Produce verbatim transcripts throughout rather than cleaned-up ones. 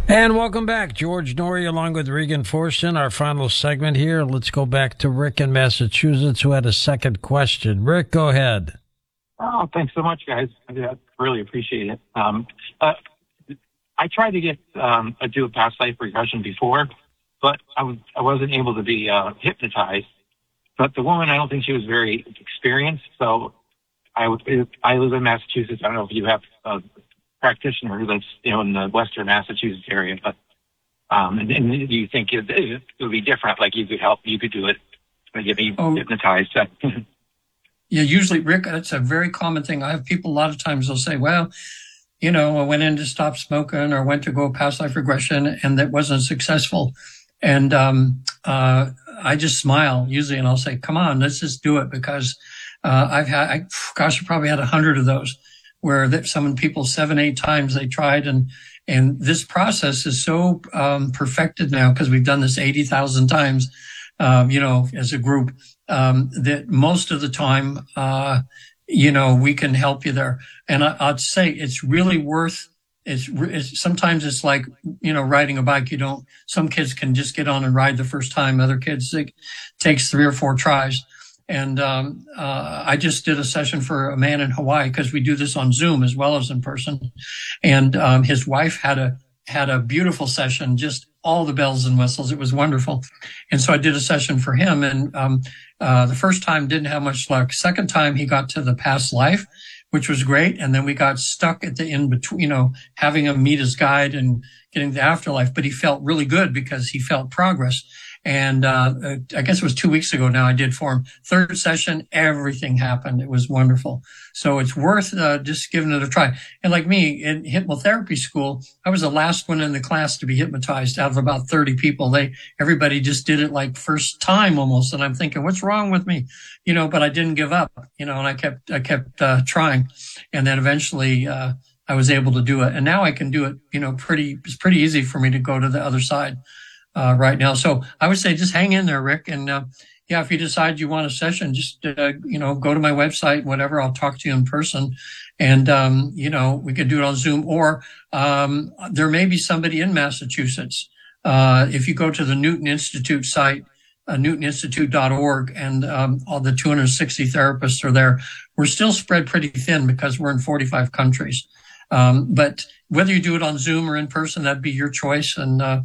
And welcome back. George Noory along with Regan Forston, our final segment here. Let's go back to Rick in Massachusetts who had a second question. Rick, go ahead. Oh, thanks so much, guys. I really appreciate it. Um, uh, I tried to get um, a do a past life regression before, but I, was, I wasn't able to be uh, hypnotized. But the woman, I don't think she was very experienced. So I, I live in Massachusetts. I don't know if you have a practitioner that's, you know, in the Western Massachusetts area, but um, and, and do you think it, it would be different? Like you could help, you could do it, and get me oh. hypnotized. Yeah, usually, Rick, that's a very common thing. I have people a lot of times they'll say, well, you know, I went in to stop smoking or went to go past life regression and that wasn't successful. And um, uh, I just smile usually and I'll say, come on, let's just do it because uh, I've had, I, gosh, I probably had a hundred of those where that some people seven, eight times they tried. And, and this process is so um, perfected now because we've done this eighty thousand times, um, you know, as a group. Um, that most of the time, uh, you know, we can help you there. And I, I'd say it's really worth, it's, it's, sometimes it's like, you know, riding a bike. You don't, some kids can just get on and ride the first time. Other kids, it takes three or four tries. And, um, uh, I just did a session for a man in Hawaii because we do this on Zoom as well as in person. And, um, his wife had a, had a beautiful session, just all the bells and whistles. It was wonderful. And so I did a session for him. And, um, uh, the first time didn't have much luck. Second time he got to the past life, which was great. And then we got stuck at the in between, you know, having him meet his guide and getting the afterlife. But he felt really good because he felt progress. And, uh, I guess it was two weeks ago now I did for him. Third session, everything happened. It was wonderful. So it's worth, uh, just giving it a try. And like me in hypnotherapy school, I was the last one in the class to be hypnotized out of about thirty people. They, everybody just did it like first time almost. And I'm thinking, what's wrong with me? You know, but I didn't give up, you know, and I kept, I kept, uh, trying. And then eventually, uh, I was able to do it. And now I can do it, you know, pretty, it's pretty easy for me to go to the other side. Uh, right now. So I would say just hang in there, Rick. And, uh, yeah, if you decide you want a session, just, uh, you know, go to my website, whatever. I'll talk to you in person and, um, you know, we could do it on Zoom or, um, there may be somebody in Massachusetts. Uh, if you go to the Newton Institute site, uh, newton institute dot org and, um, all the two hundred sixty therapists are there. We're still spread pretty thin because we're in forty-five countries. Um, but whether you do it on Zoom or in person, that'd be your choice. And, uh,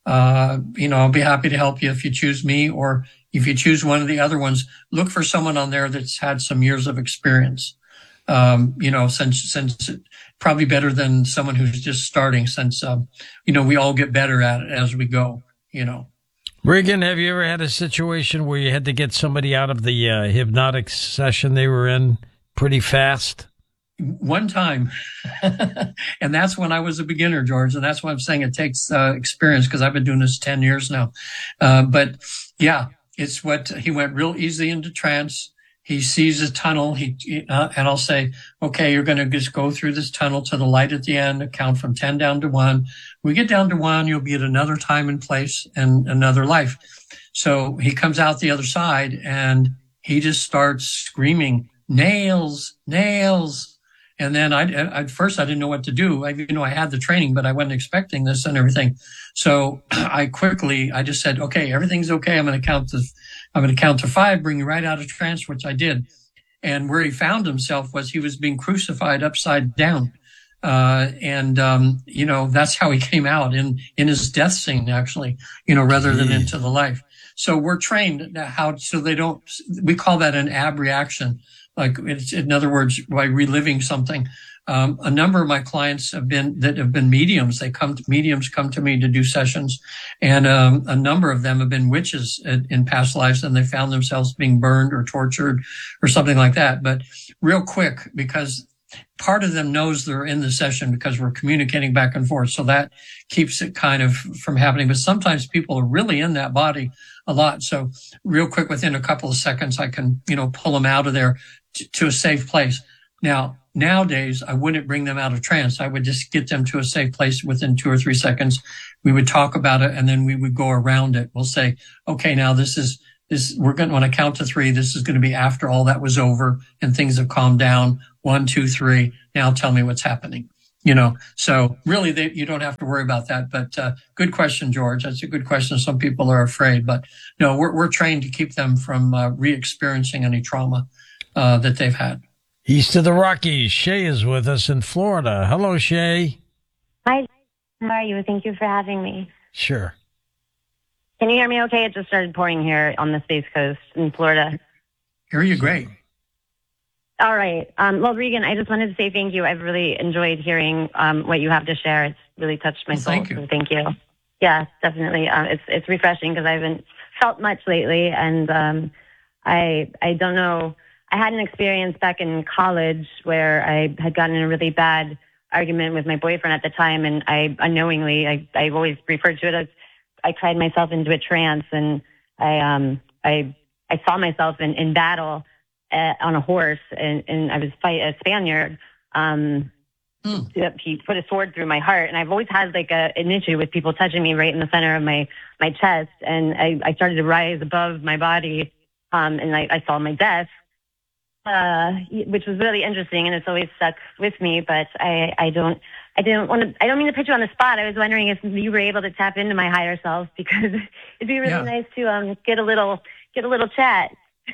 Uh, you know, I'll be happy to help you if you choose me or if you choose one of the other ones, look for someone on there that's had some years of experience. Um, you know, since, since probably better than someone who's just starting since, um, you know, we all get better at it as we go, you know. Regan, have you ever had a situation where you had to get somebody out of the uh, hypnotic session they were in pretty fast? One time. And that's when I was a beginner, George. And that's why I'm saying it takes uh, experience because I've been doing this ten years now. Uh, but yeah, it's what he went real easy into trance. He sees a tunnel. He, uh, and I'll say, okay, you're going to just go through this tunnel to the light at the end, count from ten down to one. When we get down to one, you'll be at another time and place and another life. So he comes out the other side and he just starts screaming, nails, nails. And then I, at first I didn't know what to do. I, you know, I had the training, but I wasn't expecting this and everything. So I quickly, I just said, okay, everything's okay. I'm going to count to, I'm going to count to five, bring you right out of trance, which I did. And where he found himself was he was being crucified upside down. Uh, and, um, you know, that's how he came out in, in his death scene, actually, you know, rather than into the life. So we're trained how, so they don't, we call that an ab reaction. Like it's, in other words, by reliving something. Um, a number of my clients have been, that have been mediums. They come to, mediums come to me to do sessions. And, um, a number of them have been witches in, in past lives and they found themselves being burned or tortured or something like that. But real quick, because part of them knows they're in the session because we're communicating back and forth. So that keeps it kind of from happening. But sometimes people are really in that body a lot. So real quick, within a couple of seconds, I can, you know, pull them out of there to, to a safe place. Now, nowadays, I wouldn't bring them out of trance. I would just get them to a safe place within two or three seconds. We would talk about it and then we would go around it. We'll say, okay, now this is, this, we're going to, when I count to three, this is going to be after all that was over and things have calmed down. One, two, three. Now tell me what's happening. You know, so really they, you don't have to worry about that. But uh, good question, George. That's a good question. Some people are afraid, but no, we're, we're trained to keep them from uh, re-experiencing any trauma uh, that they've had. East of the Rockies, Shay is with us in Florida. Hello, Shay. Hi, how are you? Thank you for having me. Sure. Can you hear me okay? It just started pouring here on the Space Coast in Florida. Hear you great. All right. Um, well, Regan, I just wanted to say thank you. I've really enjoyed hearing um, what you have to share. It's really touched my Well, soul. thank you. So thank you. Yeah, definitely. Uh, it's it's refreshing because I haven't felt much lately, and um, I I don't know. I had an experience back in college where I had gotten in a really bad argument with my boyfriend at the time, and I unknowingly I I've always referred to it as I cried myself into a trance, and I um I I saw myself in in battle. Uh, on a horse, and, and I was fight a Spaniard. Um, mm. He put a sword through my heart, and I've always had like a, an issue with people touching me right in the center of my my chest. And I, I started to rise above my body, um, and I, I saw my death, uh, which was really interesting, and it's always stuck with me. But I I don't I didn't want to I don't mean to put you on the spot. I was wondering if you were able to tap into my higher self, because it'd be really yeah. nice to um get a little get a little chat.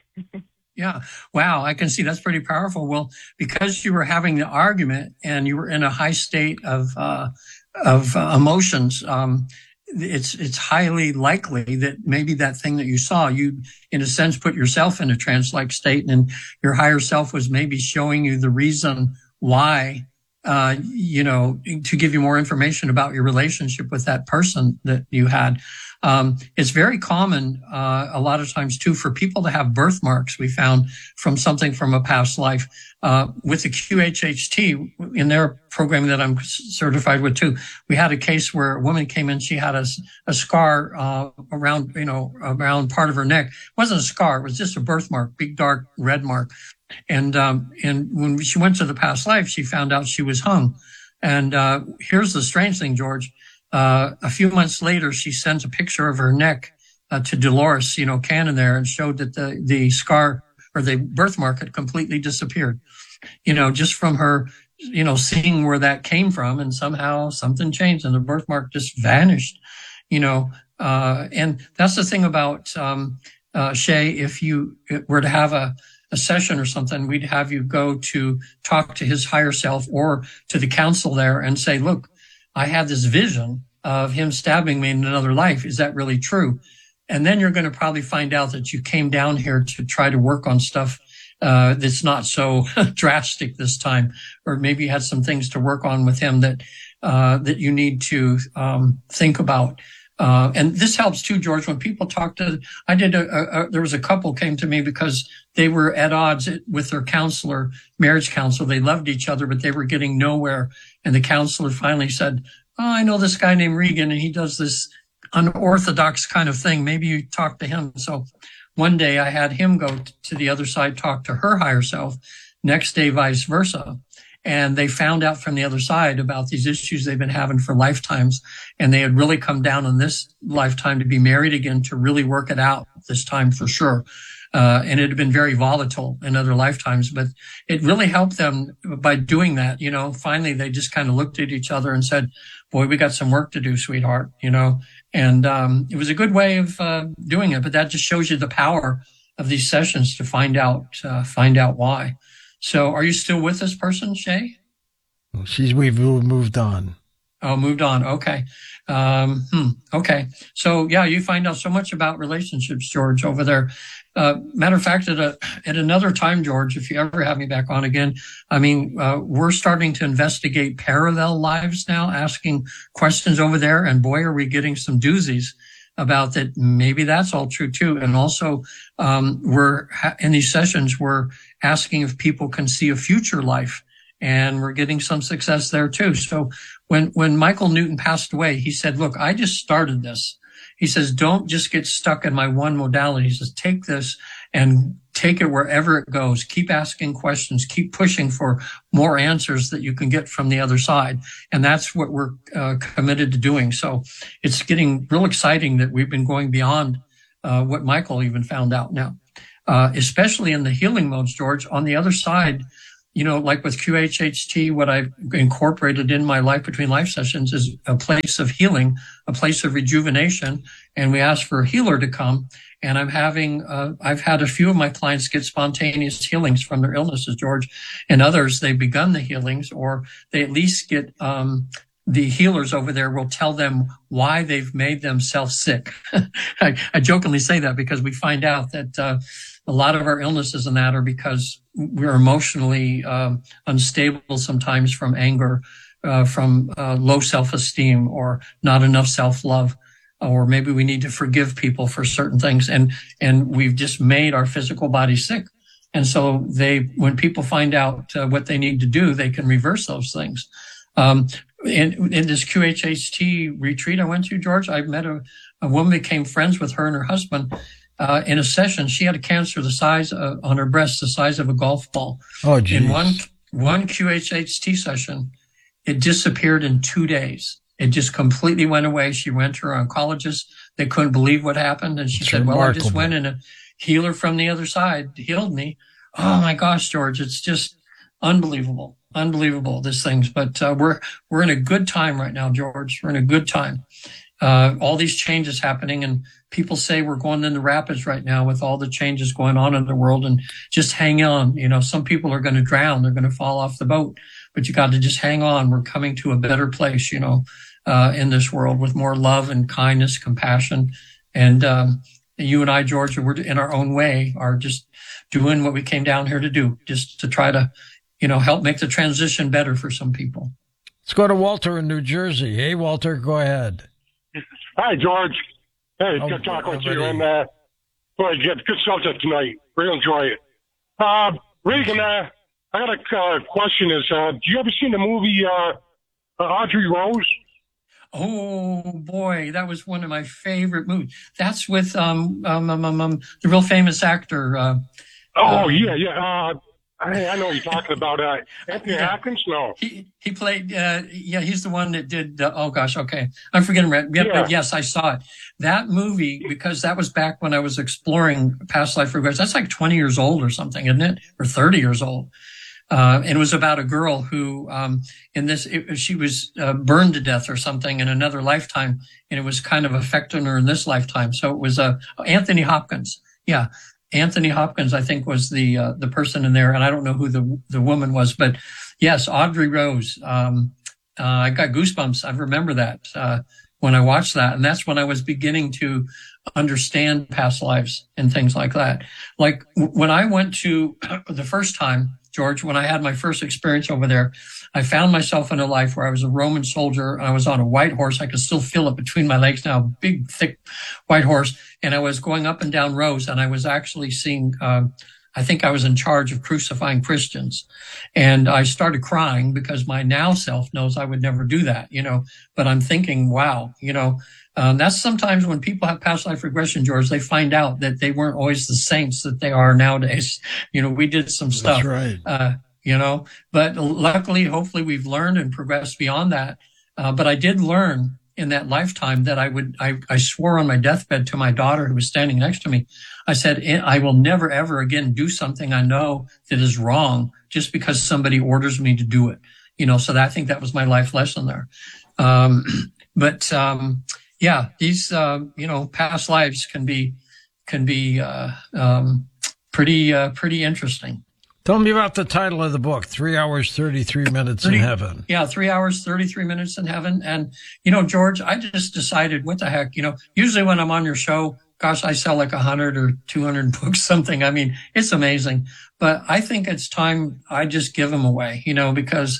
Yeah. Wow. I can see that's pretty powerful. Well, because you were having the argument and you were in a high state of, uh, of uh, emotions, um, it's, it's highly likely that maybe that thing that you saw, you, in a sense, put yourself in a trance-like state, and your higher self was maybe showing you the reason why, uh, you know, to give you more information about your relationship with that person that you had. Um, it's very common, uh, a lot of times too, for people to have birthmarks we found from something from a past life. Uh, with the Q H H T in their program that I'm certified with too, we had a case where a woman came in, she had a, a scar, uh, around, you know, around part of her neck. It wasn't a scar. It was just a birthmark, big, dark red mark. And, um, and when she went to the past life, she found out she was hung. And, uh, here's the strange thing, George. Uh, a few months later, she sends a picture of her neck uh, to Dolores, you know, Cannon there, and showed that the, the scar or the birthmark had completely disappeared, you know, just from her, you know, seeing where that came from, and somehow something changed and the birthmark just vanished, you know. Uh, and that's the thing about um, uh, Shay. If you were to have a, a session or something, we'd have you go to talk to his higher self or to the council there and say, look, I had this vision of him stabbing me in another life. Is that really true? And then you're going to probably find out that you came down here to try to work on stuff uh, that's not so drastic this time, or maybe you had some things to work on with him that uh, that you need to um, think about. Uh, and this helps too, George, when people talk to, I did a, a, a, there was a couple came to me because they were at odds with their counselor, marriage counselor. They loved each other, but they were getting nowhere. And the counselor finally said, oh, I know this guy named Regan, and he does this unorthodox kind of thing. Maybe you talk to him. So one day I had him go to the other side, talk to her higher self. Next day, vice versa. And they found out from the other side about these issues they've been having for lifetimes. And they had really come down in this lifetime to be married again, to really work it out this time for sure. Uh, and it had been very volatile in other lifetimes, but it really helped them by doing that. You know, finally they just kind of looked at each other and said, boy, we got some work to do, sweetheart, you know, and, um, it was a good way of, uh, doing it, but that just shows you the power of these sessions to find out, uh, find out why. So are you still with this person, Shay? She's, we've moved on. Oh, moved on. Okay. Um, hmm, okay. So yeah, you find out so much about relationships, George, over there. Uh, matter of fact, at a, at another time, George, if you ever have me back on again, I mean, uh, we're starting to investigate parallel lives now, asking questions over there. And boy, are we getting some doozies about that. Maybe that's all true too. And also, um, we're ha- in these sessions, we're asking if people can see a future life, and we're getting some success there too. So when, when Michael Newton passed away, he said, look, I just started this. He says, don't just get stuck in my one modality. He says, take this and take it wherever it goes. Keep asking questions. Keep pushing for more answers that you can get from the other side. And that's what we're uh, committed to doing. So it's getting real exciting that we've been going beyond uh, what Michael even found out now, uh, especially in the healing modes, George. On the other side, you know, like with Q H H T, what I've incorporated in my Life Between Life sessions is a place of healing, a place of rejuvenation. And we ask for a healer to come. And I'm having, uh, I've had a few of my clients get spontaneous healings from their illnesses, George, and others, they've begun the healings, or they at least get, um, the healers over there will tell them why they've made themselves sick. I, I jokingly say that because we find out that, uh, a lot of our illnesses and that are because we're emotionally, um, unstable sometimes from anger, uh, from, uh, low self-esteem or not enough self-love. Or maybe we need to forgive people for certain things. And, and we've just made our physical body sick. And so they, when people find out uh, what they need to do, they can reverse those things. Um, in, in this Q H H T retreat I went to, George, I met a, a woman, became friends with her and her husband, uh, in a session. She had a cancer the size of, on her breast, the size of a golf ball. Oh, geez. In one, one Q H H T session, it disappeared in two days. It just completely went away. She went to her oncologist. They couldn't believe what happened. And she It's said, well, I just remarkable. went and a healer from the other side healed me. Oh my gosh, George, it's just unbelievable. Unbelievable, these things. But, uh, we're, we're in a good time right now, George. We're in a good time. Uh, all these changes happening, and people say we're going in the rapids right now with all the changes going on in the world, and just hang on. You know, some people are going to drown. They're going to fall off the boat, but you got to just hang on. We're coming to a better place, you know, uh, in this world with more love and kindness, compassion. And, um, you and I, George, we're in our own way are just doing what we came down here to do, just to try to, you know, help make the transition better for some people. Let's go to Walter in New Jersey. Hey, Walter, go ahead. Hi, George. Hey, Oh, good talking with everybody. you. And, uh, boy, good, good subject tonight. Really enjoy it. Uh, Regan, uh, I got a uh, question is, uh, do you ever seen the movie, uh, uh, Audrey Rose? Oh boy, that was one of my favorite movies. That's with, um, um, um, um, um the real famous actor, uh, Oh, um, yeah, yeah. Uh, I, I know what you're talking about. Uh, Anthony Yeah. Hopkins? No. He he played. Uh, yeah, he's the one that did. Uh, oh gosh, okay, I'm forgetting. Right. Yeah, Yeah. but yes, I saw it. That movie, because that was back when I was exploring past life regrets. That's like twenty years old or something, isn't it? Or thirty years old. Uh, and it was about a girl who, um, in this, it, she was uh, burned to death or something in another lifetime, and it was kind of affecting her in this lifetime. So it was uh, Anthony Hopkins. Yeah. Anthony Hopkins, I think, was the uh, the person in there, and I don't know who the the woman was, but yes, Audrey Rose. Um, uh, I got goosebumps. I remember that uh, when I watched that, and that's when I was beginning to understand past lives and things like that. Like w- when I went to the first time, George, when I had my first experience over there, I found myself in a life where I was a Roman soldier and I was on a white horse. I could still feel it between my legs now, big, thick white horse. And I was going up and down rows, and I was actually seeing, uh, I think I was in charge of crucifying Christians. And I started crying because my now self knows I would never do that, you know, but I'm thinking, wow, you know, um, that's sometimes when people have past life regression, George, they find out that they weren't always the saints that they are nowadays. You know, we did some stuff. That's right. Uh, you know, but luckily, hopefully we've learned and progressed beyond that. Uh, but I did learn in that lifetime that I would, I, I swore on my deathbed to my daughter who was standing next to me. I said, I will never, ever again do something I know that is wrong just because somebody orders me to do it. You know, so that, I think that was my life lesson there. Um, but, um, yeah, these, uh, you know, past lives can be, can be, uh, um, pretty, uh, pretty interesting. Tell me about the title of the book, Three Hours, thirty-three Minutes thirty in Heaven. Yeah, three hours, thirty-three minutes in heaven. And, you know, George, I just decided, what the heck, you know, usually when I'm on your show, gosh, I sell like a hundred or two hundred books, something. I mean, it's amazing. But I think it's time I just give them away, you know, because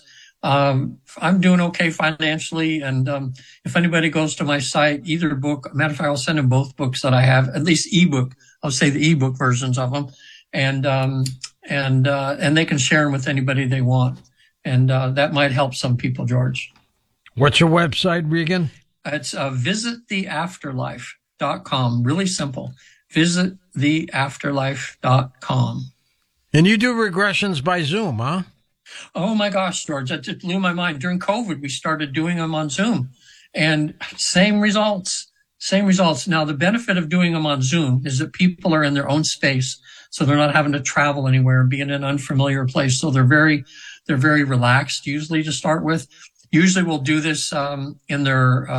um I'm doing okay financially. And um if anybody goes to my site, either book, matter of fact, I'll send them both books that I have, at least ebook. I'll say the ebook versions of them. And, um, and, uh, and they can share them with anybody they want. And, uh, that might help some people, George. What's your website, Regan? It's, uh, visit the afterlife dot com. Really simple. visit the afterlife dot com. And you do regressions by Zoom, huh? Oh my gosh, George, that just blew my mind. During COVID, we started doing them on Zoom, and same results, same results. Now, the benefit of doing them on Zoom is that people are in their own space. So they're not having to travel anywhere and be in an unfamiliar place. So they're very, they're very relaxed usually to start with. Usually we'll do this um, in their uh,